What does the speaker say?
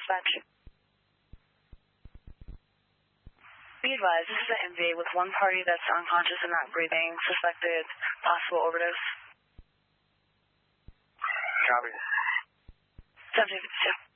dispatch. Be advised, this is an MV with one party that's unconscious and not breathing, suspected possible overdose. Copy. 1752.